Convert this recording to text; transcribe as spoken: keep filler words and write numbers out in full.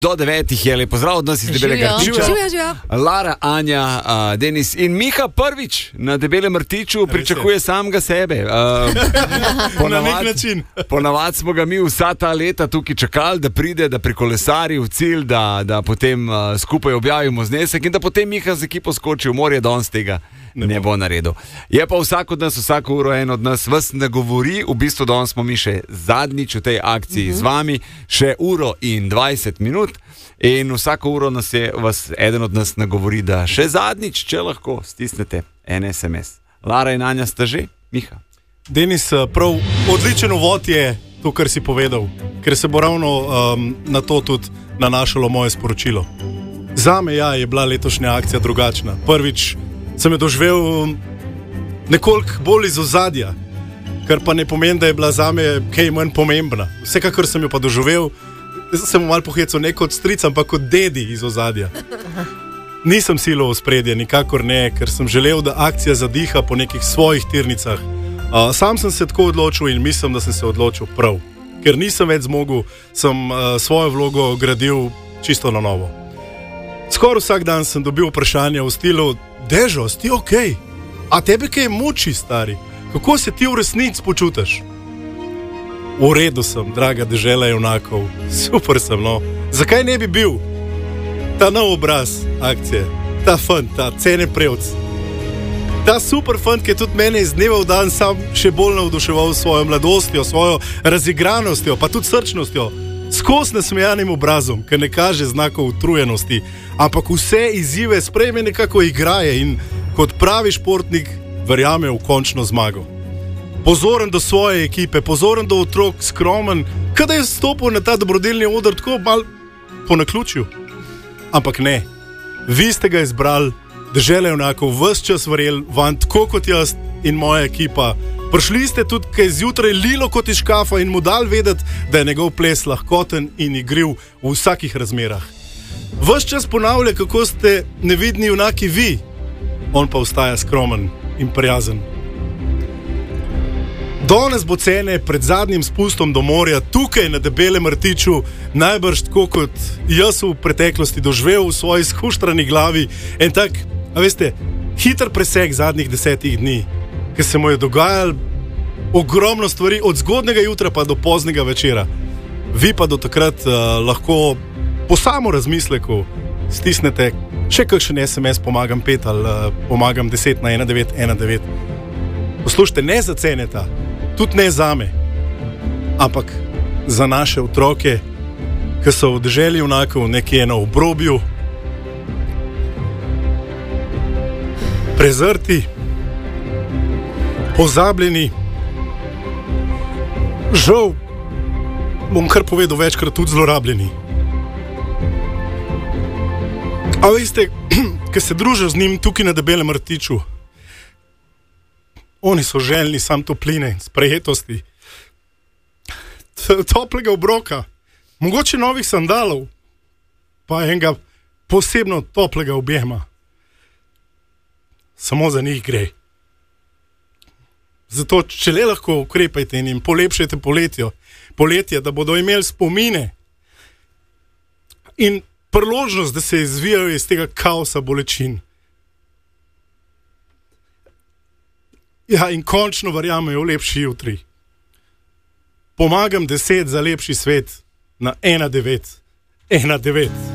Do devetih je lepo zdrav od nas iz Debelega Rtiča. Lara, Anja, uh, Denis in Miha prvič na Debelem Rtiču pričakuje samega sebe. Uh, ponavad, ponavad smo ga mi vsa ta leta tukaj čakali, da pride, da prikolesari v cilj, da, da potem uh, skupaj objavimo znesek in da potem Miha z ekipo skoči v morje, da on z tega ne, ne bo naredil. Je pa vsak od nas, vsako uro en od nas vas ne govori, v bistvu danes smo mi še zadnjič v tej akciji mm-hmm. z vami, še uro in dvajset minut. In vsako uro nas je vas eden od nas nagovori, da še zadnjič, če lahko, stisnete en es em es. Lara in Anja sta že, Miha. Denis, prav odličen uvod je to, kar si povedal, ker se bo ravno um, na to tudi nanašalo moje sporočilo. Zame ja, je bila letošnja akcija drugačna. Prvič sem jo doživel nekoliko bolj iz ozadja, kar pa ne pomeni, da je bila zame kaj manj pomembna. Vsekakor sem jo pa doživel. Jaz sem malo pohecel ne kot stric, ampak kot dedi iz ozadja. Nisem silo v spredje, nikakor ne, ker sem želel, da akcija zadiha po nekih svojih tirnicah. Uh, sam sem se tako odločil in mislim, da sem se odločil prav. Ker nisem več zmogel, sem uh, svojo vlogo gradil čisto na novo. Skoraj vsak dan sem dobil vprašanje v stilu: Dežo, si ti okej? A tebe kaj muči, stari? Kako se ti v resnici počutiš? V redu sem, draga dežela junakov, super sem, no. Zakaj ne bi bil ta nov obraz akcije, ta fant, ta cene prevc, ta super fant, ki je tudi mene iz dneva v dan sam še bolj navduševal svojo mladostjo, svojo razigranostjo, pa tudi srčnostjo, skos nasmejanim obrazom, ki ne kaže znakov utrujenosti, ampak vse izzive sprejme nekako igraje in kot pravi športnik verjame v končno zmago. Pozoren do svoje ekipe, pozoren do otrok, skromen, kada je stopil na ta dobrodelni oder tako mal po naključju. Ampak ne, vi ste ga izbrali, dežele junakov, ves čas verjel van, tako kot jaz in moja ekipa. Prišli ste tudi kaj zjutraj lilo kot iz škafa in mu dal vedeti, da je njegov ples lahkoten in igriv v vsakih razmerah. Ves čas ponavlja, kako ste nevidni junaki vi, on pa ostaja skromen in prijazen. Danes bo cene pred zadnjim spustom do morja, tukaj na Debelem Rtiču, najbrž tako kot jaz v preteklosti doživel v svoji skuštrani glavi en tak, a veste, hiter preseg zadnjih desetih dni, ki se mu je dogajal ogromno stvari od zgodnega jutra pa do poznega večera. Vi pa do takrat uh, lahko po samo razmisleku stisnete še kakšen es em es pomagam pet ali uh, pomagam deset na ena devet ena devet. Poslušajte, ne za ceneta, tudi ne zame, ampak za naše otroke, ki so v deželi junakov nekje na obrobju, prezrti, pozabljeni, žal, bom kar povedal večkrat, tudi zlorabljeni. A veste, ki se družijo z njim tukaj na Debelem Rtiču, oni so željni sam topline, sprejetosti, toplega obroka, mogoče novih sandalov, pa enega posebno toplega objema. Samo za njih gre. Zato, če le lahko ukrepajte in jim polepšajte poletjo, poletje, da bodo imeli spomine in priložnost, da se izvijajo iz tega kaosa bolečin. Ja, in končno verjamejo v lepši jutri. Pomagam deset za lepši svet na ena devet ena devet.